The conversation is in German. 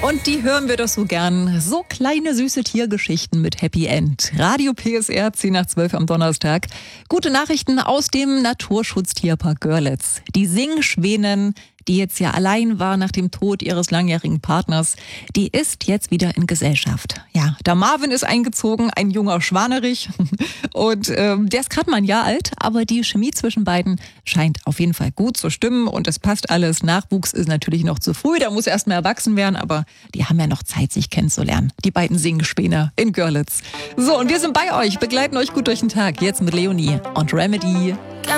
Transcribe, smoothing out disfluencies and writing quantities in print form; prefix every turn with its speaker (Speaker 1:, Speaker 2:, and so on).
Speaker 1: Und die hören wir doch so gern. So kleine, süße Tiergeschichten mit Happy End. Radio PSR, 10 nach 12 am Donnerstag. Gute Nachrichten aus dem Naturschutztierpark Görlitz. Die Singschwänin, die jetzt ja allein war nach dem Tod ihres langjährigen Partners, die ist jetzt wieder in Gesellschaft. Ja, der Marvin ist eingezogen, ein junger Schwanerich. Und der ist gerade mal ein Jahr alt, aber die Chemie zwischen beiden scheint auf jeden Fall gut zu stimmen und es passt alles. Nachwuchs ist natürlich noch zu früh, da muss erst mal erwachsen werden, aber die haben ja noch Zeit, sich kennenzulernen. Die beiden Singschwäne in Görlitz. So, und wir sind bei euch, begleiten euch gut durch den Tag. Jetzt mit Leonie und Remedy.